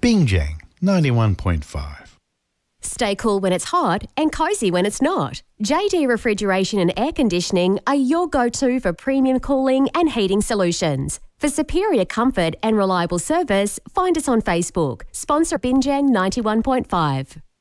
Bingjang 91.5. Stay cool when it's hot and cosy when it's not. JD Refrigeration and Air Conditioning are your go-to for premium cooling and heating solutions. For superior comfort and reliable service, find us on Facebook. Sponsor Bingjang 91.5.